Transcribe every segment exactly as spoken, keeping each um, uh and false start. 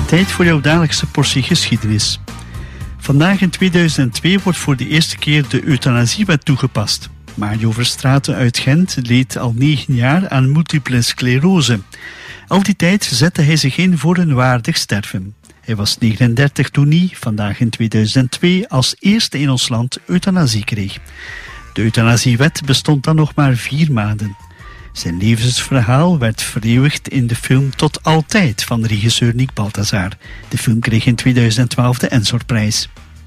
Tijd voor jouw dagelijkse portie geschiedenis. Vandaag in tweeduizend twee wordt voor de eerste keer de euthanasiewet toegepast. Mario Verstraeten uit Gent leed al negen jaar aan multiple sclerose. Al die tijd zette hij zich in voor een waardig sterven. Hij was negenendertig toen hij, vandaag in tweeduizend twee, als eerste in ons land euthanasie kreeg. De euthanasiewet bestond dan nog maar vier maanden. Zijn levensverhaal werd vereeuwigd in de film Tot Altijd van regisseur Nick Balthazar. De film kreeg in tweeduizend twaalf de Ensor-prijs.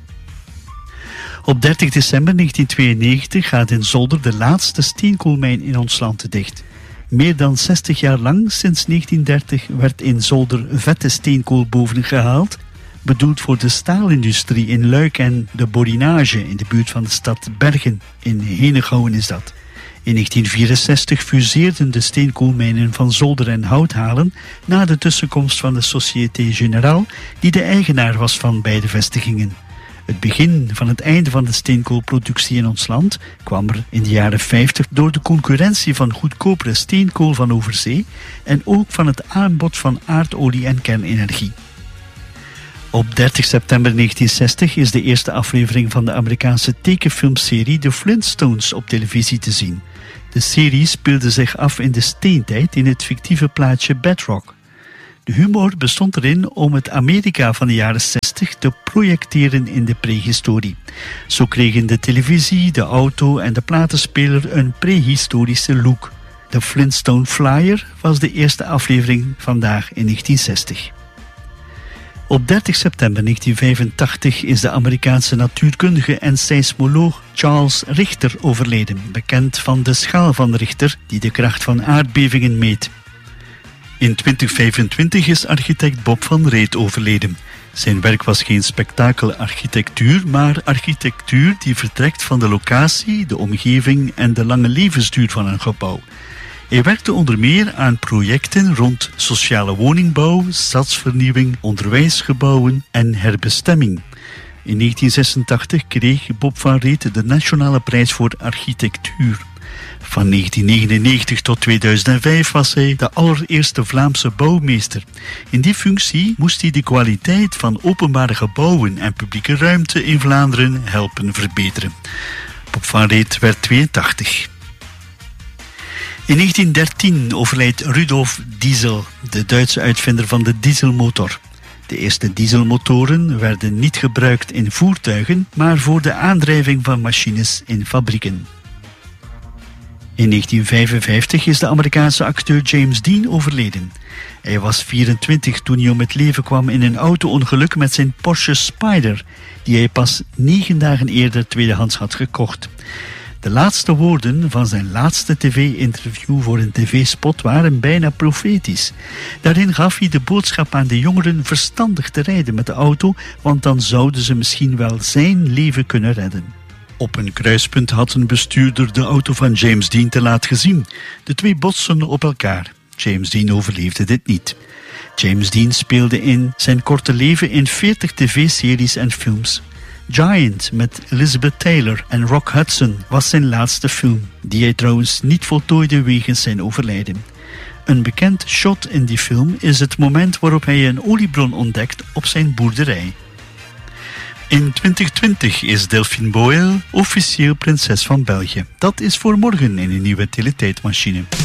Op dertig december negentien tweeënnegentig gaat in Zolder de laatste steenkoolmijn in ons land dicht. Meer dan zestig jaar lang, sinds negentien dertig, werd in Zolder vette steenkool boven gehaald, bedoeld voor de staalindustrie in Luik en de borinage in de buurt van de stad Bergen. In Henegouwen is dat. In negentien vierenzestig fuseerden de steenkoolmijnen van Zolder en Houthalen na de tussenkomst van de Société Générale, die de eigenaar was van beide vestigingen. Het begin van het einde van de steenkoolproductie in ons land kwam er in de jaren vijftig door de concurrentie van goedkopere steenkool van overzee en ook van het aanbod van aardolie en kernenergie. Op dertig september negentien zestig is de eerste aflevering van de Amerikaanse tekenfilmserie The Flintstones op televisie te zien. De serie speelde zich af in de steentijd in het fictieve plaatsje Bedrock. De humor bestond erin om het Amerika van de jaren zestig te projecteren in de prehistorie. Zo kregen de televisie, de auto en de platenspeler een prehistorische look. De Flintstone Flyer was de eerste aflevering vandaag in negentien zestig. Op dertig september negentien vijfentachtig is de Amerikaanse natuurkundige en seismoloog Charles Richter overleden, bekend van de schaal van Richter die de kracht van aardbevingen meet. In twintig vijfentwintig is architect Bob van Reet overleden. Zijn werk was geen spektakelarchitectuur, maar architectuur die vertrekt van de locatie, de omgeving en de lange levensduur van een gebouw. Hij werkte onder meer aan projecten rond sociale woningbouw, stadsvernieuwing, onderwijsgebouwen en herbestemming. In negentien zesentachtig kreeg Bob van Reet de Nationale Prijs voor Architectuur. Van negentien negenennegentig tot tweeduizend vijf was hij de allereerste Vlaamse bouwmeester. In die functie moest hij de kwaliteit van openbare gebouwen en publieke ruimte in Vlaanderen helpen verbeteren. Bob van Reet werd tweeëntachtig. In negentien dertien overlijdt Rudolf Diesel, de Duitse uitvinder van de dieselmotor. De eerste dieselmotoren werden niet gebruikt in voertuigen, maar voor de aandrijving van machines in fabrieken. In negentien vijfenvijftig is de Amerikaanse acteur James Dean overleden. Hij was vierentwintig toen hij om het leven kwam in een auto-ongeluk met zijn Porsche Spyder, die hij pas negen dagen eerder tweedehands had gekocht. De laatste woorden van zijn laatste tv-interview voor een tv-spot waren bijna profetisch. Daarin gaf hij de boodschap aan de jongeren verstandig te rijden met de auto, want dan zouden ze misschien wel zijn leven kunnen redden. Op een kruispunt had een bestuurder de auto van James Dean te laat gezien. De twee botsten op elkaar. James Dean overleefde dit niet. James Dean speelde in zijn korte leven in veertig tv-series en films. Giant met Elizabeth Taylor en Rock Hudson was zijn laatste film, die hij trouwens niet voltooide wegens zijn overlijden. Een bekend shot in die film is het moment waarop hij een oliebron ontdekt op zijn boerderij. In twintig twintig is Delphine Boyle officieel prinses van België. Dat is voor morgen in een nieuwe teletijdmachine.